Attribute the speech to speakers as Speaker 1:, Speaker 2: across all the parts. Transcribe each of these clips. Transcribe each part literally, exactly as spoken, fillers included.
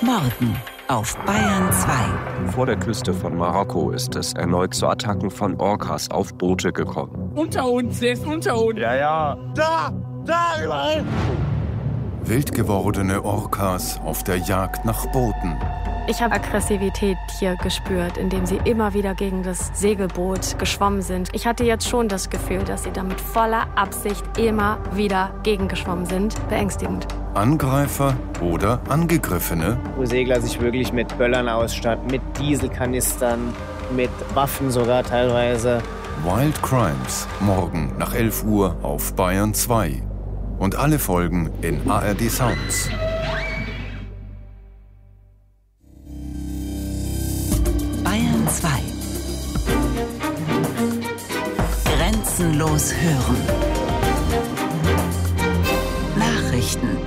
Speaker 1: Morgen auf Bayern zwei.
Speaker 2: Vor der Küste von Marokko ist es erneut zu Attacken von Orcas auf Boote gekommen.
Speaker 3: Unter uns, der ist unter uns.
Speaker 4: Ja, ja.
Speaker 3: Da, da, überall.
Speaker 5: Wild gewordene Orcas auf der Jagd nach Booten.
Speaker 6: Ich habe Aggressivität hier gespürt, indem sie immer wieder gegen das Segelboot geschwommen sind. Ich hatte jetzt schon das Gefühl, dass sie da mit voller Absicht immer wieder gegengeschwommen sind. Beängstigend.
Speaker 5: Angreifer oder Angegriffene?
Speaker 7: Wo Segler sich wirklich mit Böllern ausstatten, mit Dieselkanistern, mit Waffen sogar teilweise.
Speaker 5: Wild Crimes, morgen nach elf Uhr auf Bayern zwei. Und alle Folgen in A R D Sounds.
Speaker 1: Bayern zwei. Grenzenlos hören. Nachrichten.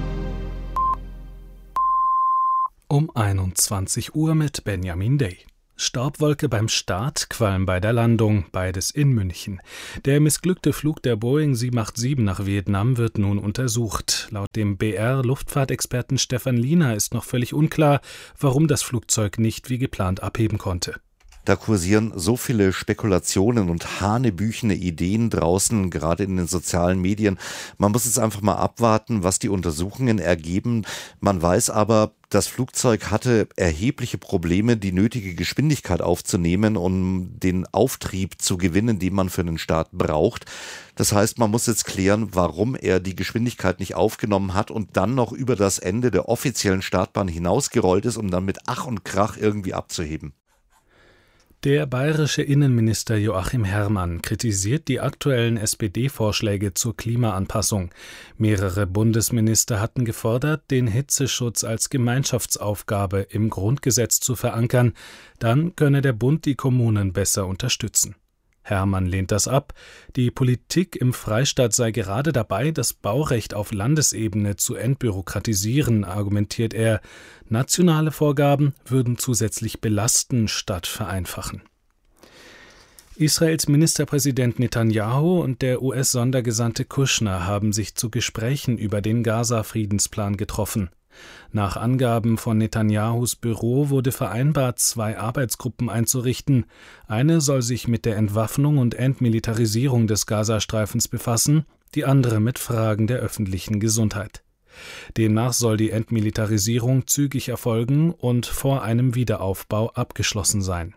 Speaker 8: Um einundzwanzig Uhr mit Benjamin Day. Staubwolke beim Start, Qualm bei der Landung, beides in München. Der missglückte Flug der Boeing sieben acht sieben nach Vietnam wird nun untersucht. Laut dem B R-Luftfahrtexperten Stefan Liener ist noch völlig unklar, warum das Flugzeug nicht wie geplant abheben konnte.
Speaker 9: Da kursieren so viele Spekulationen und hanebüchene Ideen draußen, gerade in den sozialen Medien. Man muss jetzt einfach mal abwarten, was die Untersuchungen ergeben. Man weiß aber, das Flugzeug hatte erhebliche Probleme, die nötige Geschwindigkeit aufzunehmen, um den Auftrieb zu gewinnen, den man für den Start braucht. Das heißt, man muss jetzt klären, warum er die Geschwindigkeit nicht aufgenommen hat und dann noch über das Ende der offiziellen Startbahn hinausgerollt ist, um dann mit Ach und Krach irgendwie abzuheben.
Speaker 8: Der bayerische Innenminister Joachim Herrmann kritisiert die aktuellen S P D-Vorschläge zur Klimaanpassung. Mehrere Bundesminister hatten gefordert, den Hitzeschutz als Gemeinschaftsaufgabe im Grundgesetz zu verankern. Dann könne der Bund die Kommunen besser unterstützen. Herrmann lehnt das ab. Die Politik im Freistaat sei gerade dabei, das Baurecht auf Landesebene zu entbürokratisieren, argumentiert er. Nationale Vorgaben würden zusätzlich belasten statt vereinfachen. Israels Ministerpräsident Netanyahu und der U S-Sondergesandte Kushner haben sich zu Gesprächen über den Gaza-Friedensplan getroffen. Nach Angaben von Netanyahus Büro wurde vereinbart, zwei Arbeitsgruppen einzurichten. Eine soll sich mit der Entwaffnung und Entmilitarisierung des Gazastreifens befassen, die andere mit Fragen der öffentlichen Gesundheit. Demnach soll die Entmilitarisierung zügig erfolgen und vor einem Wiederaufbau abgeschlossen sein.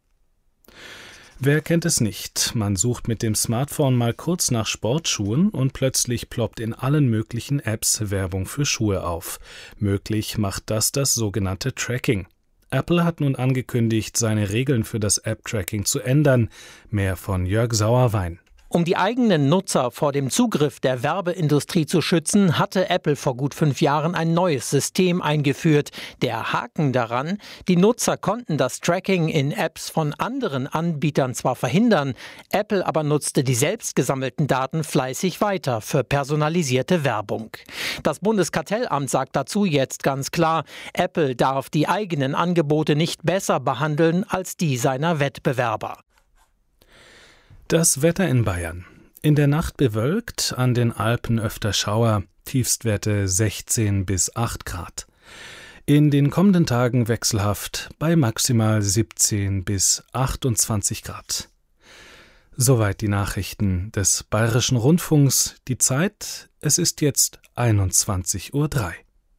Speaker 8: Wer kennt es nicht? Man sucht mit dem Smartphone mal kurz nach Sportschuhen und plötzlich ploppt in allen möglichen Apps Werbung für Schuhe auf. Möglich macht das das sogenannte Tracking. Apple hat nun angekündigt, seine Regeln für das App-Tracking zu ändern. Mehr von Jörg Sauerwein.
Speaker 10: Um die eigenen Nutzer vor dem Zugriff der Werbeindustrie zu schützen, hatte Apple vor gut fünf Jahren ein neues System eingeführt. Der Haken daran: Die Nutzer konnten das Tracking in Apps von anderen Anbietern zwar verhindern, Apple aber nutzte die selbst gesammelten Daten fleißig weiter für personalisierte Werbung. Das Bundeskartellamt sagt dazu jetzt ganz klar, Apple darf die eigenen Angebote nicht besser behandeln als die seiner Wettbewerber.
Speaker 8: Das Wetter in Bayern. In der Nacht bewölkt, an den Alpen öfter Schauer, Tiefstwerte sechzehn bis acht Grad. In den kommenden Tagen wechselhaft bei maximal siebzehn bis achtundzwanzig Grad. Soweit die Nachrichten des Bayerischen Rundfunks. Die Zeit, es ist jetzt einundzwanzig Uhr drei.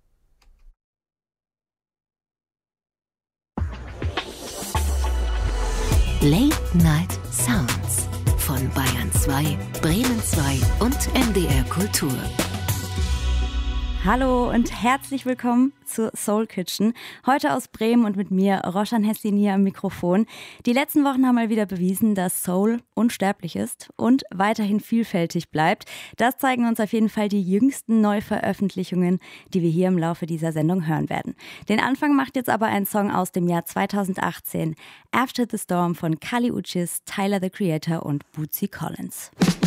Speaker 11: Late Night Sounds von Bayern zwei, Bremen zwei und M D R Kultur.
Speaker 12: Hallo und herzlich willkommen zur Soul Kitchen. Heute aus Bremen und mit mir, Roshan Hessini am Mikrofon. Die letzten Wochen haben mal wieder bewiesen, dass Soul unsterblich ist und weiterhin vielfältig bleibt. Das zeigen uns auf jeden Fall die jüngsten Neuveröffentlichungen, die wir hier im Laufe dieser Sendung hören werden. Den Anfang macht jetzt aber ein Song aus dem Jahr zweitausendachtzehn, After the Storm von Kali Uchis, Tyler the Creator und Bootsy Collins.